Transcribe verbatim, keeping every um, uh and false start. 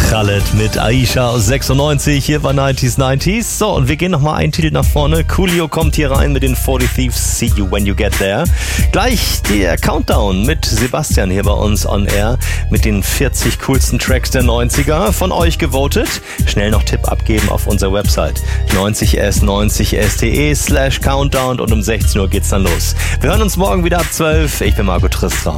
Khaled mit Aisha aus sechsundneunzig, hier bei neunzig neunzig. So, und wir gehen nochmal einen Titel nach vorne. Coolio kommt hier rein mit den forty Thieves, See You When You Get There. Gleich der Countdown mit Sebastian hier bei uns on air mit den vierzig coolsten Tracks der neunziger. Von euch gewotet. Schnell noch Tipp abgeben auf unserer Website neunzig s neunzig s t e slash countdown und um sechzehn Uhr geht's dann los. Wir hören uns morgen wieder ab zwölf. Ich bin Marco Tristram.